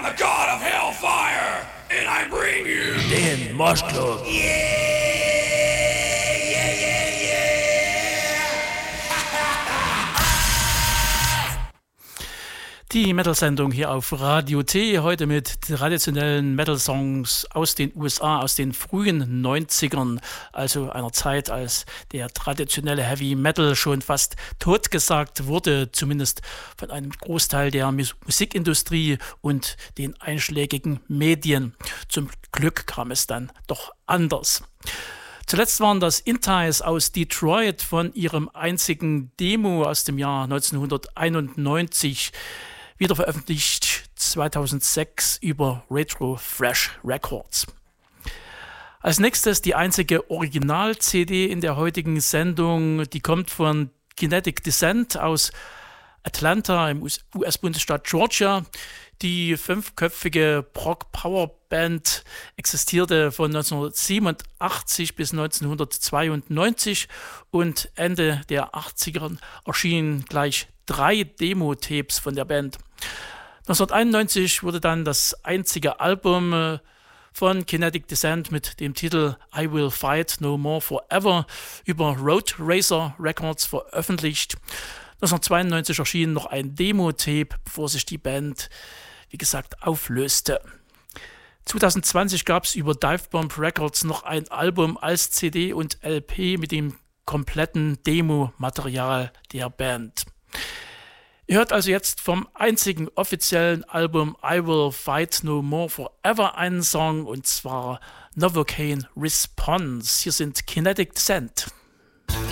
am the god of hellfire, and I bring you den Mosh Club. Die Metal-Sendung hier auf Radio T, heute mit traditionellen Metal-Songs aus den USA, aus den frühen 90ern, also einer Zeit, als der traditionelle Heavy Metal schon fast totgesagt wurde, zumindest von einem Großteil der Musikindustrie und den einschlägigen Medien. Zum Glück kam es dann doch anders. Zuletzt waren das In-Ties aus Detroit von ihrem einzigen Demo aus dem Jahr 1991, wieder veröffentlicht 2006 über Retro Fresh Records. Als nächstes die einzige Original-CD in der heutigen Sendung, die kommt von Kinetic Descent aus Atlanta im US-Bundesstaat Georgia. Die fünfköpfige Prog-Power-Band existierte von 1987 bis 1992 und Ende der 80er erschienen gleich 3 Demo-Tapes von der Band. 1991 wurde dann das einzige Album von Kinetic Descent mit dem Titel I Will Fight No More Forever über Road Racer Records veröffentlicht. 1992 erschien noch ein Demo-Tape, bevor sich die Band, wie gesagt, auflöste. 2020 gab es über Divebomb Records noch ein Album als CD und LP mit dem kompletten Demo-Material der Band. Ihr hört also jetzt vom einzigen offiziellen Album I Will Fight No More Forever einen Song, und zwar Novocaine Response. Hier sind Kinetic Descent.